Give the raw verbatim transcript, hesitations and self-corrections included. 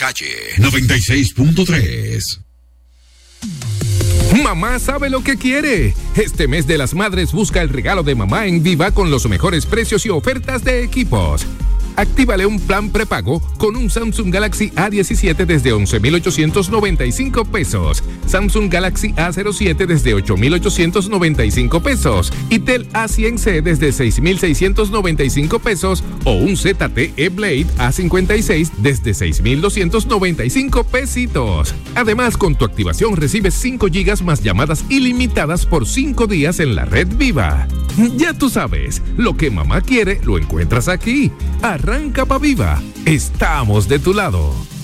calle. noventa y seis punto tres. Mamá sabe lo que quiere. Este mes de las madres busca el regalo de mamá en Viva con los mejores precios y ofertas de equipos. Actívale un plan prepago con un Samsung Galaxy A diecisiete desde once mil ochocientos noventa y cinco pesos, Samsung Galaxy A cero siete desde ocho mil ochocientos noventa y cinco pesos y Tel A cien C desde seis mil seiscientos noventa y cinco pesos o un Z T E Blade A cincuenta y seis desde seis mil doscientos noventa y cinco pesitos. Además, con tu activación recibes cinco gigas más llamadas ilimitadas por cinco días en la red Viva. Ya tú sabes, lo que mamá quiere lo encuentras aquí. Arranca pa' Viva. Estamos de tu lado.